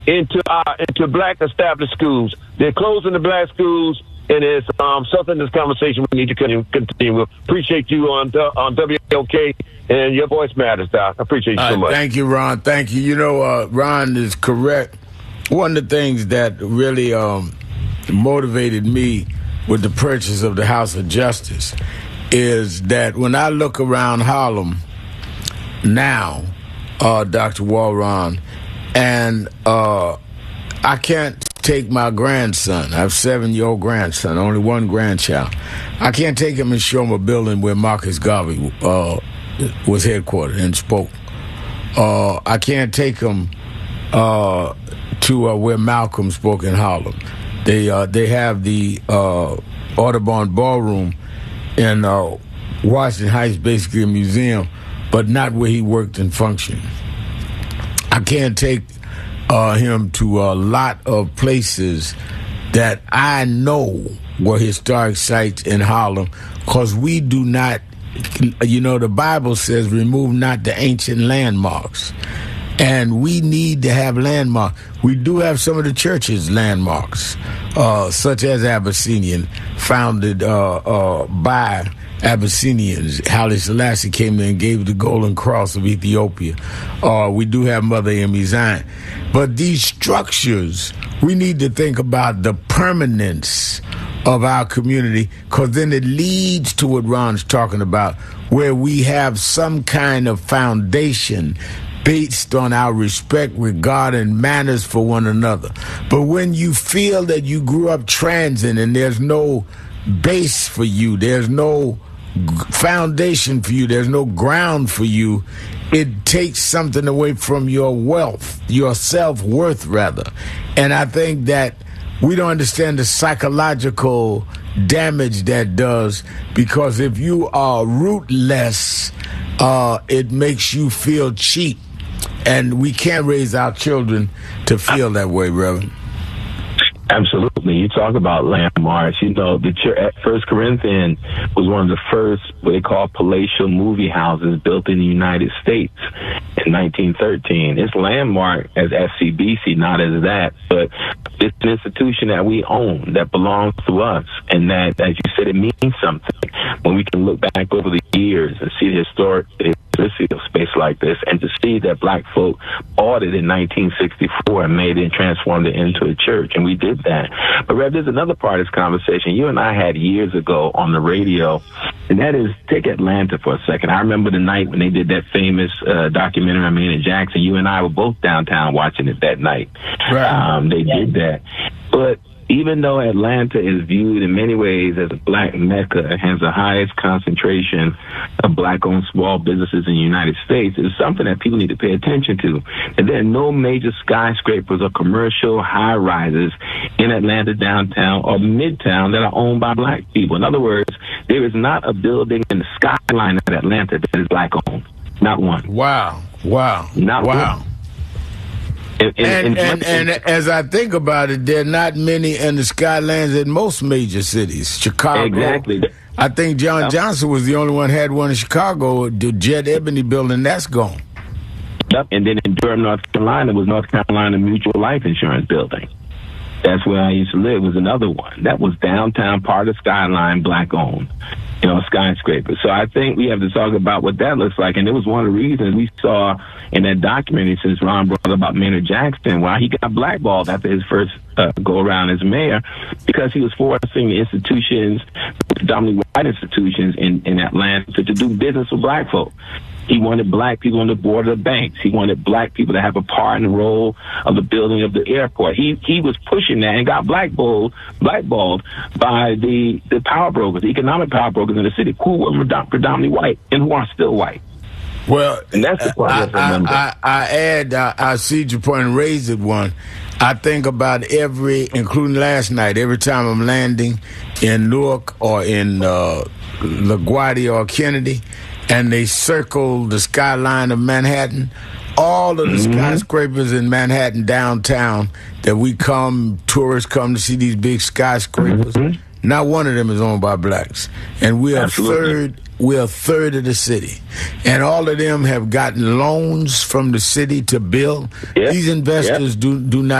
into black established schools. They're closing the black schools, and it's something. This conversation we need to continue with. Appreciate you on WLK, and your voice matters, Doc. I appreciate you so much. Thank you, Ron. Thank you. You know, Ron is correct. One of the things that really motivated me with the purchase of the House of Justice is that when I look around Harlem now, Dr. Walron, and I can't take my grandson. I have a 7-year-old grandson, only one grandchild. I can't take him and show him a building where Marcus Garvey was headquartered and spoke. I can't take him to where Malcolm spoke in Harlem. They have the Audubon Ballroom in Washington Heights, basically a museum, but not where he worked and functioned. I can't take him to a lot of places that I know were historic sites in Harlem, because we do not, the Bible says, remove not the ancient landmarks. And we need to have landmarks. We do have some of the churches' landmarks, such as Abyssinian, founded by Abyssinians. Haile Selassie came there and gave the Golden Cross of Ethiopia. We do have Mother Emi Zion. But these structures, we need to think about the permanence of our community, because then it leads to what Ron's talking about, where we have some kind of foundation based on our respect, regard, and manners for one another. But when you feel that you grew up transient and there's no base for you, there's no foundation for you, there's no ground for you, it takes something away from your wealth, your self-worth, rather. And I think that we don't understand the psychological damage that does, because if you are rootless, it makes you feel cheap. And we can't raise our children to feel that way, Reverend. Absolutely. You talk about landmarks. The church at First Corinthian was one of the first what they call palatial movie houses built in the United States in 1913. It's landmark as FCBC, not as that, but it's an institution that we own, that belongs to us, and that, as you said, it means something. When we can look back over the years and see the historicity of space like this, and to see that black folk bought it in 1964 and made it and transformed it into a church, and we did that. But Rev, there's another part of this conversation you and I had years ago on the radio, and that is, take Atlanta for a second. I remember the night when they did that famous documentary on Maynard Jackson. You and I were both downtown watching it that night. Right. They did that. But even though Atlanta is viewed in many ways as a black mecca, it has the highest concentration of black-owned small businesses in the United States, it's something that people need to pay attention to. And there are no major skyscrapers or commercial high-rises in Atlanta downtown or midtown that are owned by black people. In other words, there is not a building in the skyline of Atlanta that is black-owned. Not one. Wow. Not one. And as I think about it, there are not many in the skylands in most major cities. Chicago. Exactly. I think John Johnson was the only one who had one in Chicago. The Jet Ebony building, that's gone. Yep. And then in Durham, North Carolina, was North Carolina Mutual Life Insurance Building. That's where I used to live, was another one. That was downtown, part of Skyline, black-owned, skyscraper. So I think we have to talk about what that looks like. And it was one of the reasons we saw in that documentary, since Ron brought about Maynard Jackson, why he got blackballed after his first go-around as mayor, because he was forcing the institutions, predominantly white institutions in Atlanta, to do business with black folk. He wanted black people on the board of the banks. He wanted black people to have a part in the role of the building of the airport. He was pushing that and got blackballed by the power brokers, the economic power brokers in the city, who were predominantly white and who are still white. Well, and that's the part I see your point and raise it one. I think about including last night, every time I'm landing in Newark or in LaGuardia or Kennedy, and they circle the skyline of Manhattan, all of the skyscrapers in Manhattan downtown that tourists come to see these big skyscrapers, not one of them is owned by blacks. And we are we're a third of the city. And all of them have gotten loans from the city to build. These investors do not